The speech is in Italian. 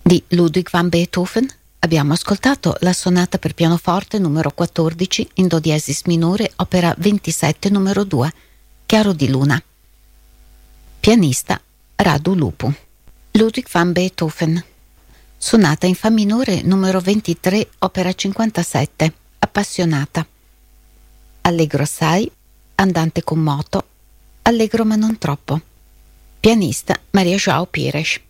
Di Ludwig van Beethoven abbiamo ascoltato la sonata per pianoforte numero 14 in do diesis minore, opera 27 numero 2, Chiaro di luna. Pianista Radu Lupu. Ludwig van Beethoven. Sonata in fa minore numero 23, opera 57, Appassionata. Allegro assai, andante con moto, allegro ma non troppo. Pianista Maria João Pires.